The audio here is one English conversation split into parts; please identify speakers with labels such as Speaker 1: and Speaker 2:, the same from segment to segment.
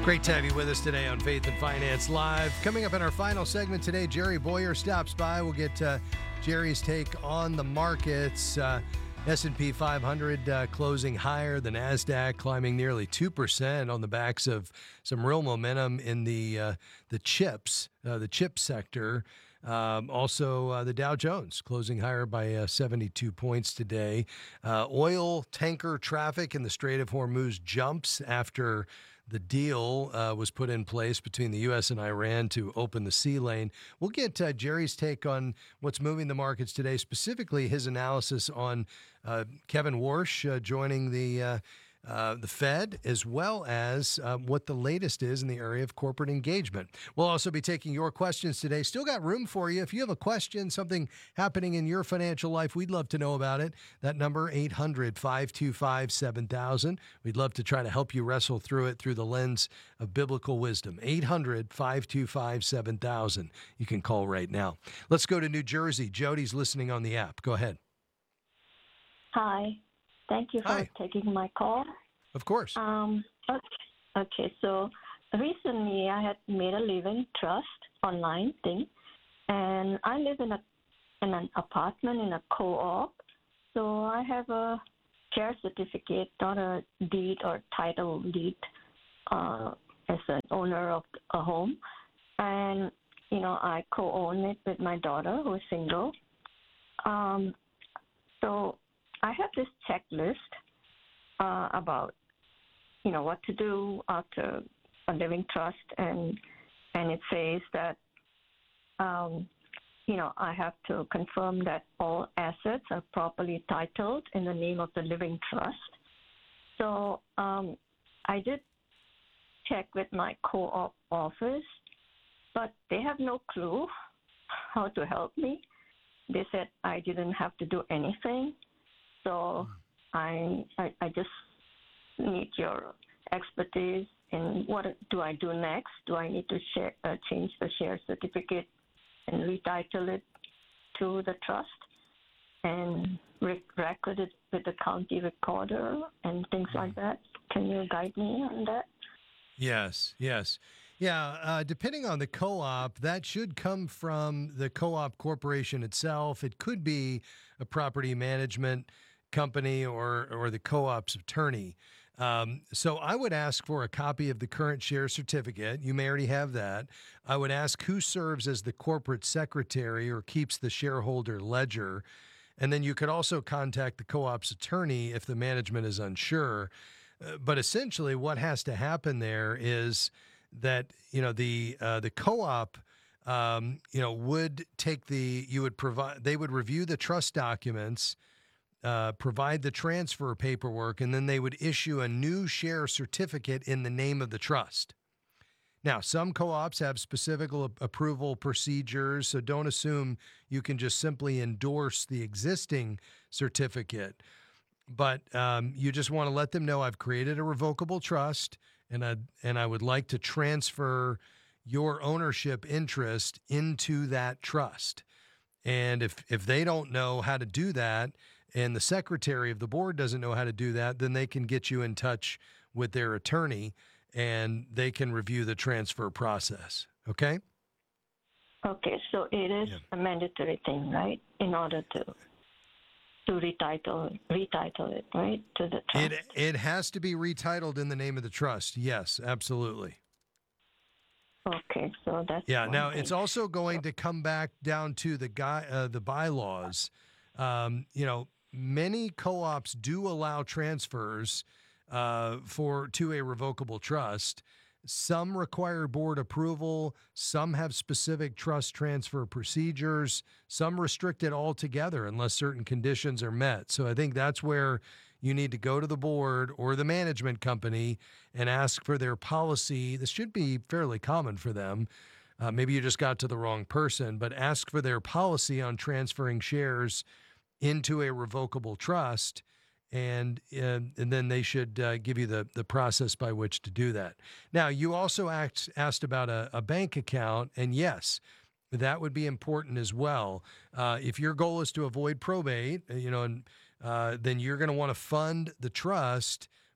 Speaker 1: Great to have you with us today on Faith and Finance Live. Coming up in our final segment today, Jerry Bowyer stops by. We'll get Jerry's take on the markets. S&P 500 closing higher, the NASDAQ climbing nearly 2% on the backs of some real momentum in the chips, the chip sector. Also, the Dow Jones closing higher by 72 points today. Oil tanker traffic in the Strait of Hormuz jumps after the deal was put in place between the U.S. and Iran to open the sea lane. We'll get Jerry's take on what's moving the markets today, specifically his analysis on Kevin Warsh joining the Fed, as well as what the latest is in the area of corporate engagement. We'll also be taking your questions today. Still got room for you. If you have a question, something happening in your financial life, we'd love to know about it. That number, 800-525-7000. We'd love to try to help you wrestle through it through the lens of biblical wisdom. 800-525-7000. You can call right now. Let's go to New Jersey. Jody's listening on the app. Go ahead.
Speaker 2: Hi. Thank you for taking my call.
Speaker 1: Of course.
Speaker 2: Okay, so recently I had made a living trust online thing, and I live in an apartment in a co-op. So I have a share certificate, not a deed or title deed, as an owner of a home. And, I co-own it with my daughter, who is single. So I have this checklist about, what to do after a living trust, and it says that, I have to confirm that all assets are properly titled in the name of the living trust. So I did check with my co-op office, but they have no clue how to help me. They said I didn't have to do anything. So I just need your expertise in what do I do next? Do I need to change the share certificate and retitle it to the trust and record it with the county recorder and things like that? Can you guide me on that?
Speaker 1: Yes. Yeah, depending on the co-op, that should come from the co-op corporation itself. It could be a property management company or the co-op's attorney. So I would ask for a copy of the current share certificate. You may already have that. I would ask who serves as the corporate secretary or keeps the shareholder ledger. And then you could also contact the co-op's attorney if the management is unsure. But essentially what has to happen there is that, the co-op, would take they would review the trust documents, provide the transfer paperwork, and then they would issue a new share certificate in the name of the trust. Now, some co-ops have specific approval procedures, so don't assume you can just simply endorse the existing certificate. But you just want to let them know I've created a revocable trust, and I would like to transfer your ownership interest into that trust. And if they don't know how to do that, and the secretary of the board doesn't know how to do that, then they can get you in touch with their attorney, and they can review the transfer process. Okay?
Speaker 2: Okay, so it is a mandatory thing, right? In order to retitle it, right, to the trust.
Speaker 1: It has to be retitled in the name of the trust. Yes, absolutely.
Speaker 2: Okay, so that's
Speaker 1: now thing. It's also going to come back down to the bylaws. Many co-ops do allow transfers to a revocable trust. Some require board approval. Some have specific trust transfer procedures. Some restrict it altogether unless certain conditions are met. So I think that's where you need to go to the board or the management company and ask for their policy. This should be fairly common for them. Maybe you just got to the wrong person, but ask for their policy on transferring shares into a revocable trust, and then they should give you the process by which to do that. Now, you also asked about a bank account, and yes, that would be important as well. If your goal is to avoid probate, then you're going to want to fund the trust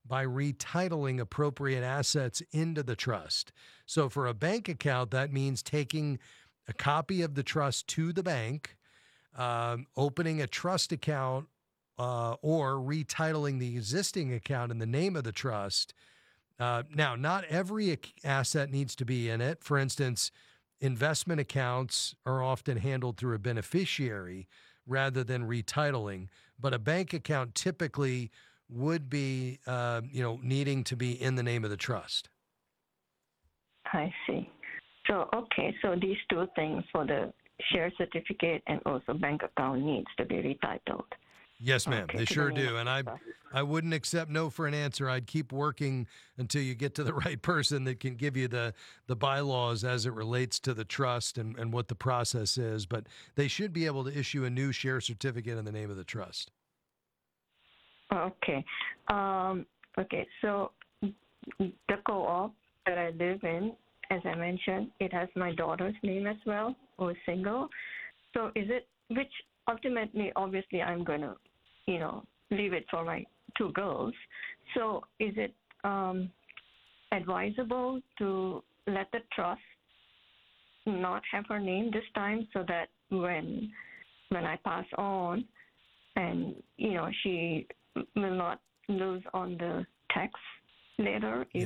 Speaker 1: by retitling appropriate assets into the trust. So for a bank account, that means taking a copy of the trust to the bank, opening a trust account, or retitling the existing account in the name of the trust. Now, not every asset needs to be in it. For instance, investment accounts are often handled through a beneficiary rather than retitling, but a bank account typically would be, needing to be in the name of the trust.
Speaker 2: I see. So, okay, so these two things for the share certificate and also bank account needs to be retitled.
Speaker 1: Yes, ma'am.
Speaker 2: Okay,
Speaker 1: they
Speaker 2: to
Speaker 1: sure
Speaker 2: the name
Speaker 1: do.
Speaker 2: of
Speaker 1: And
Speaker 2: the
Speaker 1: I
Speaker 2: trust.
Speaker 1: wouldn't accept no for an answer. I'd keep working until you get to the right person that can give you the bylaws as it relates to the trust and what the process is. But they should be able to issue a new share certificate in the name of the trust.
Speaker 2: Okay. Okay, so the co-op that I live in, as I mentioned, it has my daughter's name as well, who is single. So is it, which ultimately, obviously, I'm going to, leave it for my two girls. So is it advisable to let the trust not have her name this time so that when I pass on and, she will not lose on the tax later if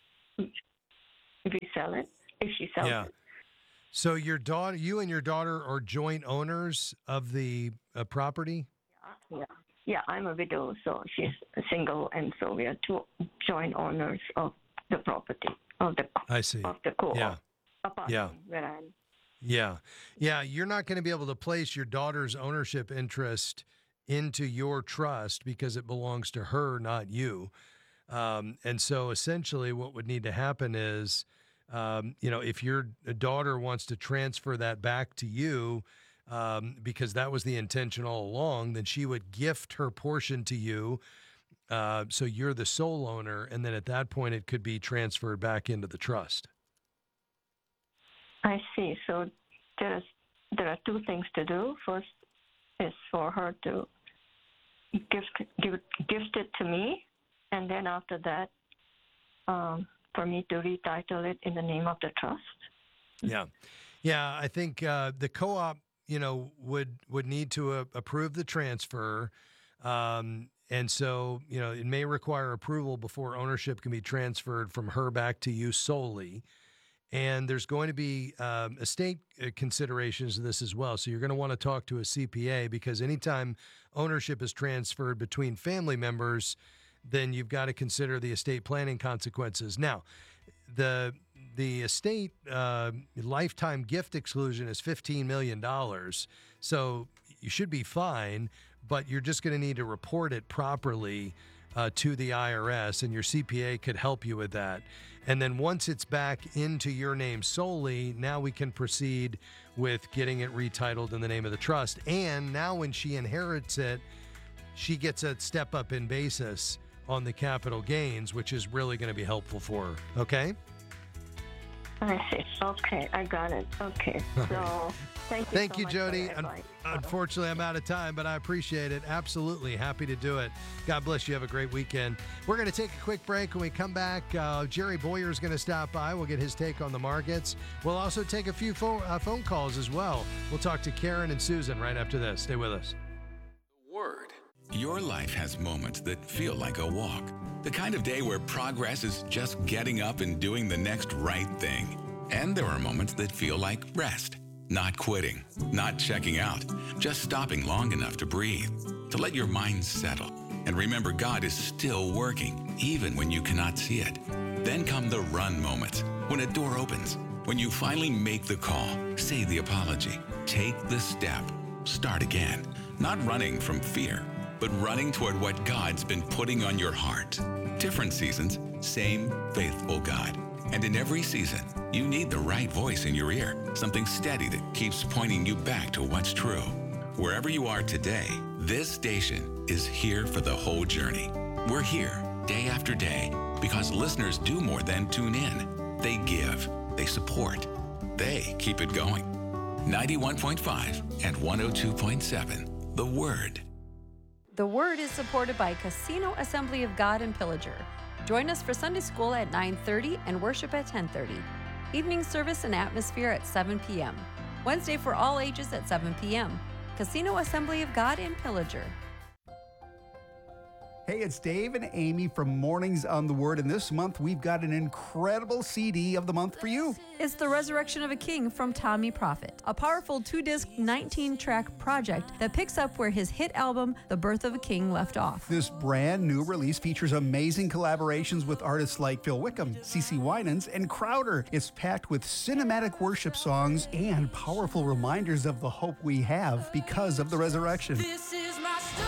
Speaker 2: we sell it, if she sells it?
Speaker 1: So you and your daughter are joint owners of the property?
Speaker 2: Yeah, I'm a widow, so she's single, and so we are two joint owners of the property,
Speaker 1: I see.
Speaker 2: Of the co-op.
Speaker 1: Yeah.
Speaker 2: Apartment where I'm.
Speaker 1: Yeah. You're not going to be able to place your daughter's ownership interest into your trust because it belongs to her, not you. And so essentially what would need to happen is, if your daughter wants to transfer that back to you, because that was the intention all along, then she would gift her portion to you. So you're the sole owner. And then at that point, it could be transferred back into the trust.
Speaker 2: I see. So there are two things to do. First is for her to gift it to me, and then after that, for me to retitle it in the name of the trust.
Speaker 1: Yeah. I think the co-op, would need to approve the transfer. And so, it may require approval before ownership can be transferred from her back to you solely. And there's going to be estate considerations of this as well. So you're going to want to talk to a CPA because anytime ownership is transferred between family members, then you've got to consider the estate planning consequences. Now, the estate lifetime gift exclusion is $15 million. So you should be fine, but you're just going to need to report it properly to the IRS, and your CPA could help you with that. And then once it's back into your name solely, now we can proceed with getting it retitled in the name of the trust. And now when she inherits it, she gets a step up in basis on the capital gains, which is really going to be helpful for her. Okay?
Speaker 2: I see. Okay, I got it. Okay. So thank you so much
Speaker 1: Jody.
Speaker 2: for the advice.
Speaker 1: Unfortunately, I'm out of time, but I appreciate it. Absolutely. Happy to do it. God bless you. Have a great weekend. We're going to take a quick break. When we come back, Jerry Boyer is going to stop by. We'll get his take on the markets. We'll also take a few phone calls as well. We'll talk to Karen and Susan right after this. Stay with us.
Speaker 3: Word. Your life has moments that feel like a walk. The kind of day where progress is just getting up and doing the next right thing. And there are moments that feel like rest. Not quitting, not checking out, just stopping long enough to breathe, to let your mind settle. And remember, God is still working, even when you cannot see it. Then come the run moments, when a door opens, when you finally make the call, say the apology, take the step, start again. Not running from fear, but running toward what God's been putting on your heart. Different seasons, same faithful God. And in every season, you need the right voice in your ear, something steady that keeps pointing you back to what's true. Wherever you are today, this station is here for the whole journey. We're here day after day because listeners do more than tune in. They give, they support, they keep it going. 91.5 and 102.7, The Word.
Speaker 4: The Word is supported by Casino Assembly of God in Pillager. Join us for Sunday school at 9:30 and worship at 10:30. Evening service and atmosphere at 7 p.m. Wednesday for all ages at 7 p.m. Casino Assembly of God in Pillager.
Speaker 5: Hey, it's Dave and Amy from Mornings on the Word, and this month we've got an incredible CD of the month for you.
Speaker 4: It's The Resurrection of a King from Tommy Prophet, a powerful 2-disc, 19-track project that picks up where his hit album, The Birth of a King, left off.
Speaker 5: This brand new release features amazing collaborations with artists like Phil Wickham, CeCe Winans, and Crowder. It's packed with cinematic worship songs and powerful reminders of the hope we have because of the resurrection.
Speaker 6: This is my story.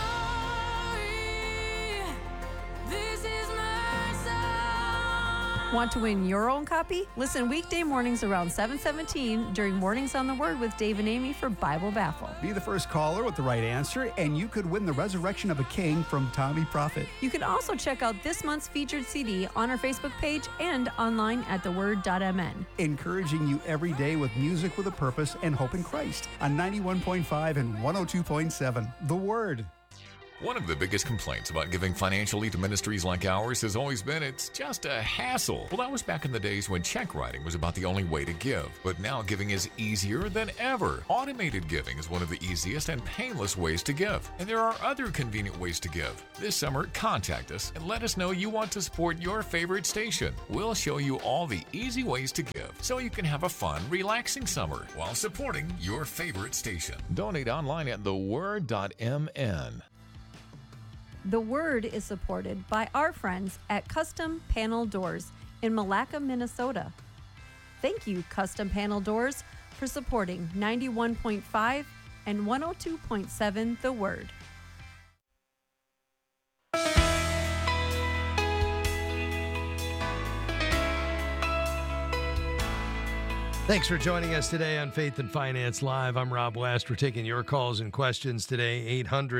Speaker 4: Want to win your own copy? Listen weekday mornings around 7:17 during Mornings on the Word with Dave and Amy for Bible Baffle.
Speaker 5: Be the first caller with the right answer, and you could win The Resurrection of a King from Tommy Prophet.
Speaker 4: You can also check out this month's featured CD on our Facebook page and online at theword.mn.
Speaker 5: Encouraging you every day with music with a purpose and hope in Christ on 91.5 and 102.7. The Word.
Speaker 7: One of the biggest complaints about giving financially to ministries like ours has always been it's just a hassle. Well, that was back in the days when check writing was about the only way to give. But now giving is easier than ever. Automated giving is one of the easiest and painless ways to give. And there are other convenient ways to give. This summer, contact us and let us know you want to support your favorite station. We'll show you all the easy ways to give so you can have a fun, relaxing summer while supporting your favorite station. Donate online at theword.mn.
Speaker 4: The Word is supported by our friends at Custom Panel Doors in Malacca, Minnesota. Thank you, Custom Panel Doors, for supporting 91.5 and 102.7 The Word.
Speaker 1: Thanks for joining us today on Faith and Finance Live. I'm Rob West. We're taking your calls and questions today.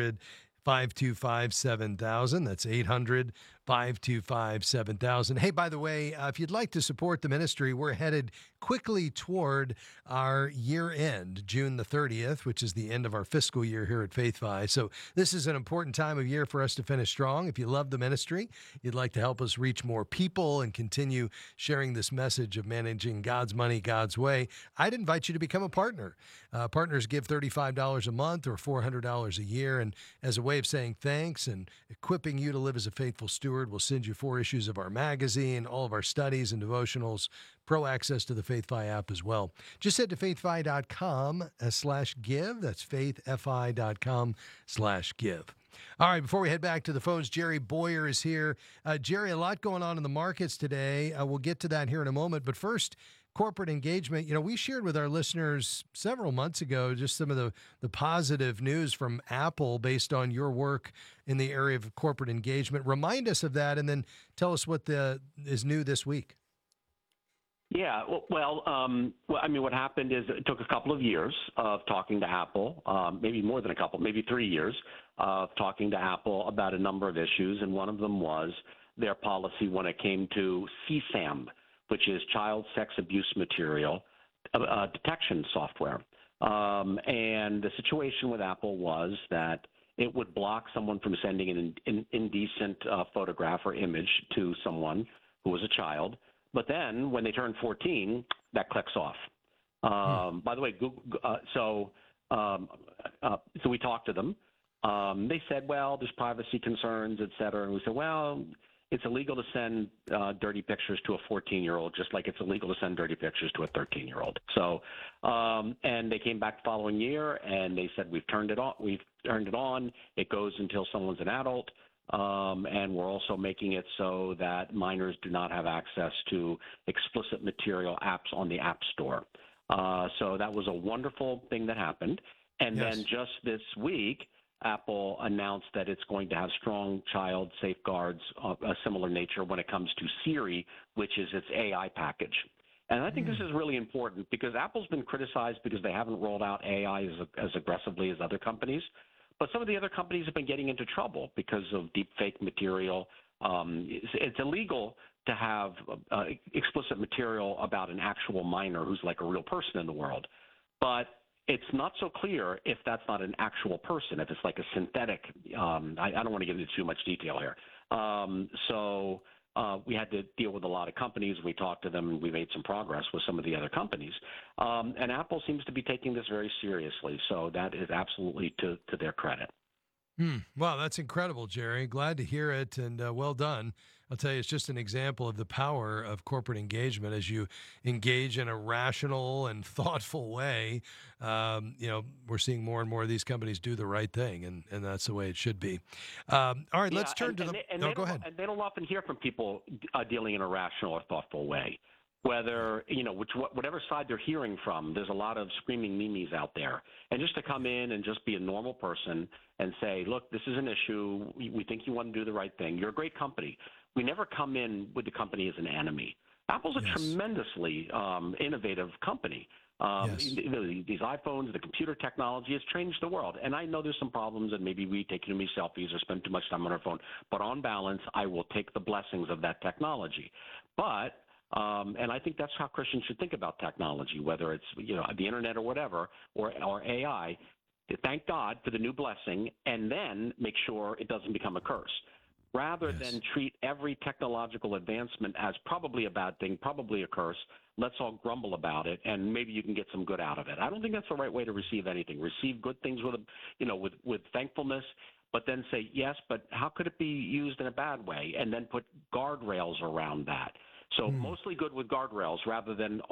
Speaker 1: 800-525-7000. That's 800-525-7000. Hey, by the way, if you'd like to support the ministry, we're headed quickly toward our year end, June the 30th, which is the end of our fiscal year here at FaithFi. So this is an important time of year for us to finish strong. If you love the ministry, you'd like to help us reach more people and continue sharing this message of managing God's money God's way, I'd invite you to become a partner. Partners give $35 a month or $400 a year. And as a way of saying thanks and equipping you to live as a faithful steward, we'll send you 4 issues of our magazine, all of our studies and devotionals, pro access to the FaithFi app as well. Just head to faithfi.com/give. That's faithfi.com/give. All right, before we head back to the phones, Jerry Boyer is here. Jerry, a lot going on in the markets today. We'll get to that here in a moment. But first, corporate engagement. You know, we shared with our listeners several months ago just some of the positive news from Apple based on your work in the area of corporate engagement. Remind us of that and then tell us what is new this week.
Speaker 8: Yeah, well, I mean, what happened is it took a couple of years of talking to Apple, maybe more than a couple, maybe 3 years of talking to Apple about a number of issues, and one of them was their policy when it came to CSAM, which is child sex abuse material detection software. And the situation with Apple was that it would block someone from sending an indecent photograph or image to someone who was a child. But then when they turn 14, that clicks off. By the way, Google, so we talked to them. They said, well, there's privacy concerns, et cetera. And we said, well, it's illegal to send dirty pictures to a 14-year-old, just like it's illegal to send dirty pictures to a 13-year-old. So, and they came back the following year and they said, we've turned it on. It goes until someone's an adult. And we're also making it so that minors do not have access to explicit material apps on the App Store. So that was a wonderful thing that happened. And then just this week, Apple announced that it's going to have strong child safeguards of a similar nature when it comes to Siri, which is its AI package. And I think this is really important because Apple's been criticized because they haven't rolled out AI as aggressively as other companies. But some of the other companies have been getting into trouble because of deep fake material. It's illegal to have explicit material about an actual minor who's like a real person in the world. But it's not so clear if that's not an actual person, if it's like a synthetic. I don't want to get into too much detail here. We had to deal with a lot of companies. We talked to them, and we made some progress with some of the other companies. And Apple seems to be taking this very seriously. So that is absolutely to their credit.
Speaker 1: Wow, that's incredible, Jerry. Glad to hear it, and well done. I'll tell you, it's just an example of the power of corporate engagement as you engage in a rational and thoughtful way. We're seeing more and more of these companies do the right thing, and that's the way it should be. All right, let's turn to the. Go ahead.
Speaker 8: And they don't often hear from people dealing in a rational or thoughtful way. Whether, whatever side they're hearing from, there's a lot of screaming memes out there. And just to come in and just be a normal person and say, look, this is an issue. We think you want to do the right thing. You're a great company. We never come in with the company as an enemy. Apple's a tremendously innovative company. These iPhones, the computer technology has changed the world. And I know there's some problems, and maybe we take too many selfies or spend too much time on our phone. But on balance, I will take the blessings of that technology. But and I think that's how Christians should think about technology, whether it's the internet or whatever, or AI. Thank God for the new blessing, and then make sure it doesn't become a curse, rather than treat every technological advancement as probably a bad thing, probably a curse. Let's all grumble about it, and maybe you can get some good out of it. I don't think that's the right way to receive anything. Receive good things with thankfulness. But then say, yes, but how could it be used in a bad way? And then put guardrails around that. So mostly good with guardrails rather than